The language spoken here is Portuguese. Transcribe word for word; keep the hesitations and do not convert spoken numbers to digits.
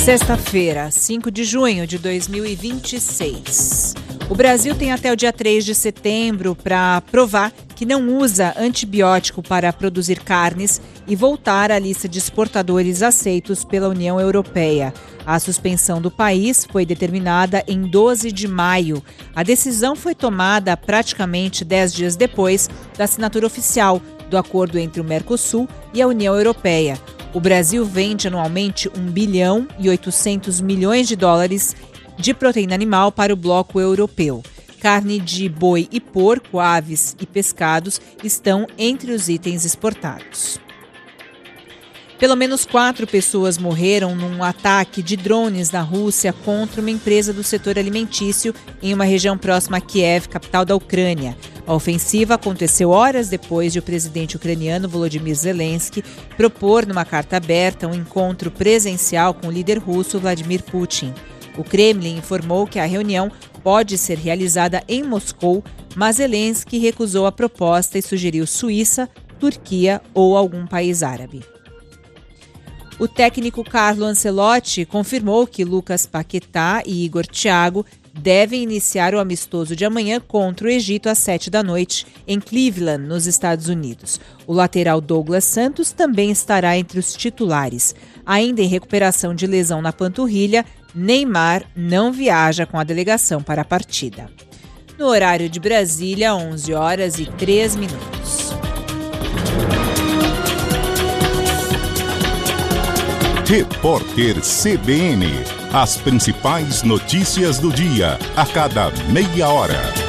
Sexta-feira, cinco de junho de dois mil e vinte e seis. O Brasil tem até o dia três de setembro para provar que não usa antibiótico para produzir carnes e voltar à lista de exportadores aceitos pela União Europeia. A suspensão do país foi determinada em doze de maio. A decisão foi tomada praticamente dez dias depois da assinatura oficial do acordo entre o Mercosul e a União Europeia. O Brasil vende anualmente um bilhão e oitocentos milhões de dólares de proteína animal para o bloco europeu. Carne de boi e porco, aves e pescados estão entre os itens exportados. Pelo menos quatro pessoas morreram num ataque de drones na Rússia contra uma empresa do setor alimentício em uma região próxima a Kiev, capital da Ucrânia. A ofensiva aconteceu horas depois de o presidente ucraniano Volodymyr Zelensky propor numa carta aberta um encontro presencial com o líder russo Vladimir Putin. O Kremlin informou que a reunião pode ser realizada em Moscou, mas Zelensky recusou a proposta e sugeriu Suíça, Turquia ou algum país árabe. O técnico Carlo Ancelotti confirmou que Lucas Paquetá e Igor Thiago devem iniciar o amistoso de amanhã contra o Egito às sete da noite, em Cleveland, nos Estados Unidos. O lateral Douglas Santos também estará entre os titulares. Ainda em recuperação de lesão na panturrilha, Neymar não viaja com a delegação para a partida. No horário de Brasília, onze horas e três minutos. Repórter C B N. As principais notícias do dia, a cada meia hora.